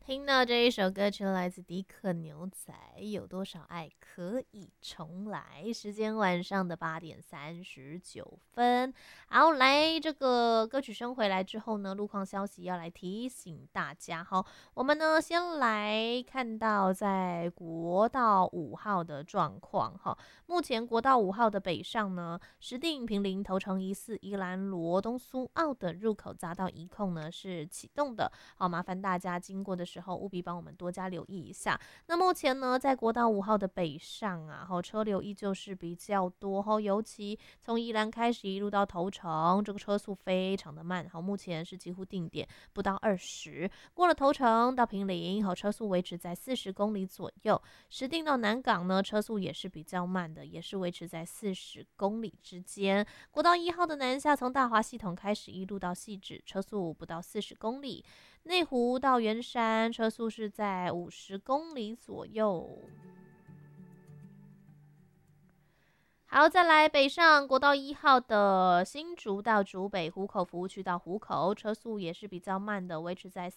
听到这一首歌曲来自迪克牛仔，有多少爱可以重来？时间晚上的8:39。好，来这个歌曲声回来之后呢，路况消息要来提醒大家哈。我们呢先来看到在国道5号的状况哈。目前国道5号的北上呢，石碇、坪林、头城、宜四、宜兰、罗东、苏澳的入口匝道一控呢是启动的。好，麻烦大家经过的时候务必帮我们多加留意一下。那目前呢，在国道5号的北上啊，车流依旧是比较多尤其从宜兰开始一路到头城，这个车速非常的慢，目前是几乎定点不到20，过了头城到坪林，车速维持在40公里左右。石碇到南港呢，车速也是比较慢的，也是维持在40公里之间。国道1号的南下，从大华系统开始一路到汐止，车速不到40公里。内湖到圆山，车速是在50公里左右。好，再来北上国道1号的新竹到竹北，湖口服务区到湖口，车速也是比较慢的，维持在